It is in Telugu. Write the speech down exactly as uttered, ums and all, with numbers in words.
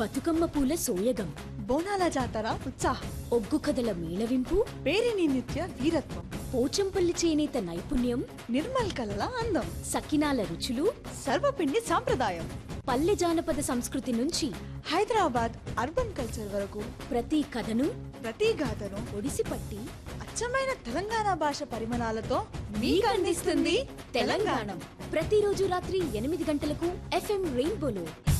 బతుకమ్మ పూల సోయగం, బోనాల జాతర ఉత్సాహం, ఒగ్గు కథల మేళవింపు, పేరిని నిత్య వీరత్వం, పోచంపల్లి చేనేత నైపుణ్యం, నిర్మల్ కలల అందం, సకినాల రుచులు, సర్వపిండి సాంప్రదాయం, పల్లె జానపద సంస్కృతి నుంచి హైదరాబాద్ అర్బన్ కల్చర్ వరకు ప్రతి కథను, ప్రతి గాథను ఒడిసిపట్టి అచ్చమైన తెలంగాణ భాష పరిమాణాలతో మీకు అందిస్తుంది తెలంగాణ. ప్రతిరోజు రాత్రి ఎనిమిది గంటలకు ఎఫ్ఎం రెయిన్బోలో.